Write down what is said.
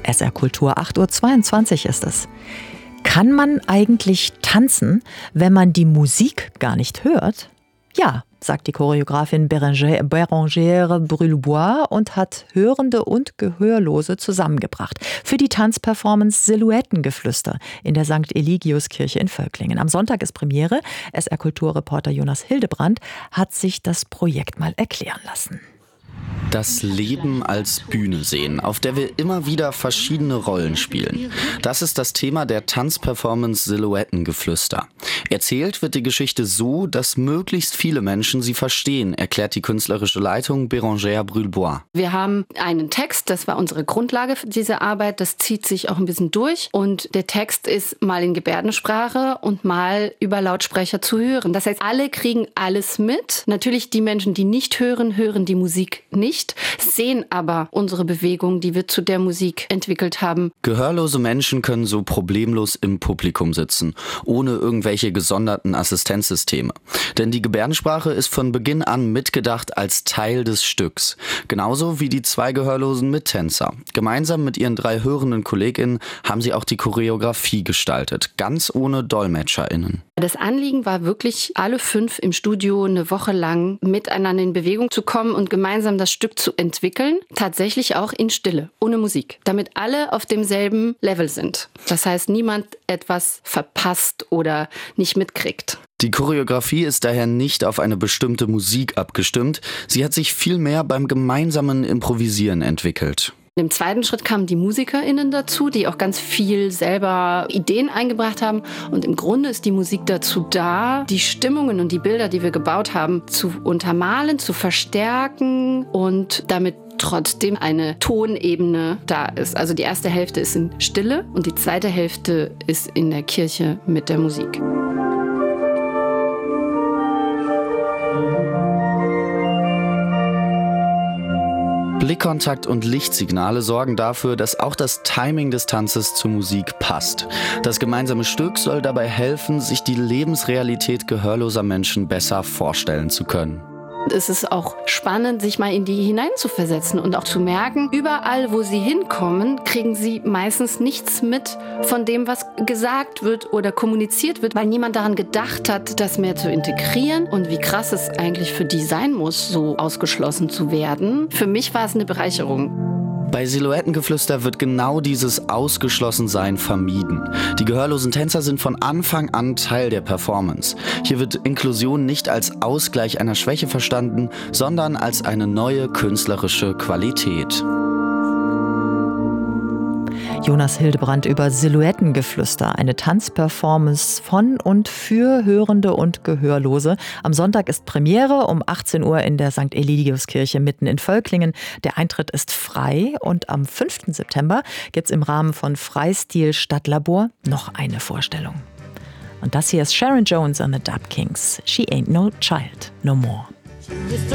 SR Kultur, 8:22 Uhr ist es. Kann man eigentlich tanzen, wenn man die Musik gar nicht hört? Ja, sagt die Choreografin Bérengère Brulebois und hat Hörende und Gehörlose zusammengebracht für die Tanzperformance Silhouettengeflüster in der St. Eligiuskirche in Völklingen. Am Sonntag ist Premiere. SR-Kulturreporter Jonas Hildebrand hat sich das Projekt mal erklären lassen. Das Leben als Bühne sehen, auf der wir immer wieder verschiedene Rollen spielen. Das ist das Thema der Tanzperformance Silhouettengeflüster. Erzählt wird die Geschichte so, dass möglichst viele Menschen sie verstehen, erklärt die künstlerische Leitung Bérengère Brulebois. Wir haben einen Text, das war unsere Grundlage für diese Arbeit, das zieht sich auch ein bisschen durch und der Text ist mal in Gebärdensprache und mal über Lautsprecher zu hören. Das heißt, alle kriegen alles mit. Natürlich die Menschen, die nicht hören, hören die Musik nicht, sehen aber unsere Bewegung, die wir zu der Musik entwickelt haben. Gehörlose Menschen können so problemlos im Publikum sitzen, ohne irgendwelche gesonderten Assistenzsysteme. Denn die Gebärdensprache ist von Beginn an mitgedacht als Teil des Stücks. Genauso wie die 2 gehörlosen Mittänzer. Gemeinsam mit ihren 3 hörenden KollegInnen haben sie auch die Choreografie gestaltet, ganz ohne DolmetscherInnen. Das Anliegen war wirklich, alle 5 im Studio eine Woche lang miteinander in Bewegung zu kommen und gemeinsam das Stück zu entwickeln, tatsächlich auch in Stille, ohne Musik, damit alle auf demselben Level sind. Das heißt, niemand etwas verpasst oder nicht mitkriegt. Die Choreografie ist daher nicht auf eine bestimmte Musik abgestimmt, sie hat sich vielmehr beim gemeinsamen Improvisieren entwickelt. Im zweiten Schritt kamen die MusikerInnen dazu, die auch ganz viel selber Ideen eingebracht haben. Und im Grunde ist die Musik dazu da, die Stimmungen und die Bilder, die wir gebaut haben, zu untermalen, zu verstärken und damit trotzdem eine Tonebene da ist. Also die erste Hälfte ist in Stille und die zweite Hälfte ist in der Kirche mit der Musik. Blickkontakt und Lichtsignale sorgen dafür, dass auch das Timing des Tanzes zur Musik passt. Das gemeinsame Stück soll dabei helfen, sich die Lebensrealität gehörloser Menschen besser vorstellen zu können. Es ist auch spannend, sich mal in die hineinzuversetzen und auch zu merken, überall, wo sie hinkommen, kriegen sie meistens nichts mit von dem, was gesagt wird oder kommuniziert wird, weil niemand daran gedacht hat, das mehr zu integrieren und wie krass es eigentlich für die sein muss, so ausgeschlossen zu werden. Für mich war es eine Bereicherung. Bei Silhouettengeflüster wird genau dieses Ausgeschlossensein vermieden. Die gehörlosen Tänzer sind von Anfang an Teil der Performance. Hier wird Inklusion nicht als Ausgleich einer Schwäche verstanden, sondern als eine neue künstlerische Qualität. Jonas Hildebrand über Silhouettengeflüster, eine Tanzperformance von und für Hörende und Gehörlose. Am Sonntag ist Premiere um 18 Uhr in der St. Eligiuskirche mitten in Völklingen. Der Eintritt ist frei und am 5. September gibt es im Rahmen von Freistil Stadtlabor noch eine Vorstellung. Und das hier ist Sharon Jones and the Dub Kings. She ain't no child no more.